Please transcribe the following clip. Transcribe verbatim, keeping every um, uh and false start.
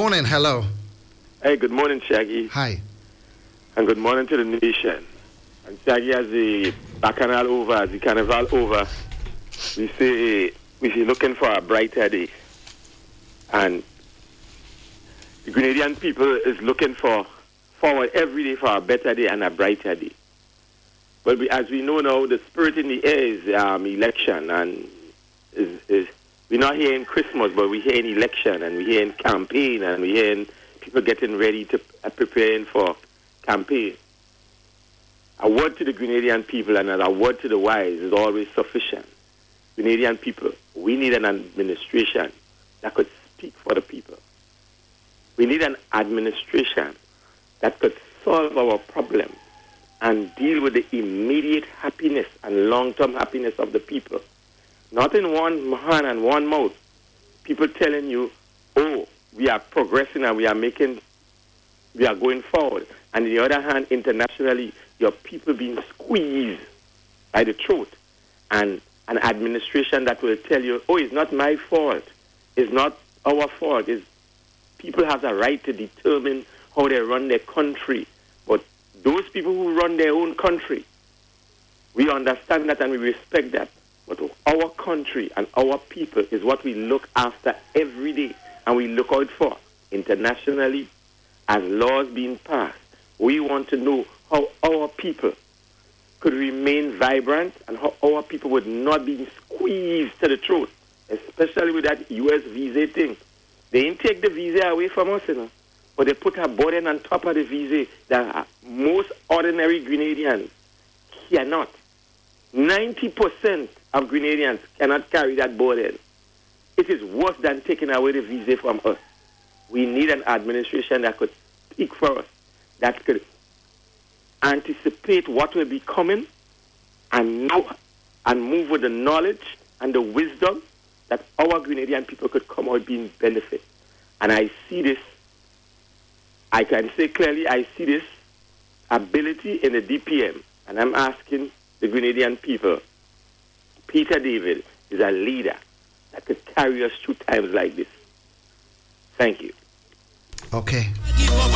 morning. Hello. Hey, good morning, Shaggy. Hi. And good morning to the nation. And Shaggy, as the Bacchanal over, as the Carnival over, we say we say looking for a brighter day. And the Grenadian people is looking for forward every day for a better day and a brighter day. But we, as we know now, the spirit in the air is um, election, and is, is we're not hearing Christmas, but we're hearing election, and we're hearing campaign, and we're hearing people getting ready to uh, preparing for campaign. A word to the Grenadian people and a word to the wise is always sufficient. Grenadian people, we need an administration that could speak for the people. We need an administration that could solve our problems and deal with the immediate happiness and long-term happiness of the people. Not in one hand and one mouth. People telling you, oh, we are progressing and we are making, we are going forward. And on the other hand, internationally, your people being squeezed by the throat. And an administration that will tell you, oh, it's not my fault. It's not our fault. It's, people have the right to determine how they run their country. But those people who run their own country, we understand that and we respect that. But our country and our people is what we look after every day and we look out for internationally as laws being passed. We want to know how our people could remain vibrant and how our people would not be squeezed to the throat, especially with that U S visa thing. They didn't take the visa away from us, you know, but they put a burden on top of the visa that most ordinary Grenadians cannot. ninety percent of Grenadians cannot carry that burden. It is worse than taking away the visa from us. We need an administration that could speak for us, that could anticipate what will be coming and know and move with the knowledge and the wisdom that our Grenadian people could come out being benefit. And I see this, I can say clearly, I see this ability in the D P M. And I'm asking the Grenadian people, Peter David is a leader that could carry us through times like this. Thank you. Okay.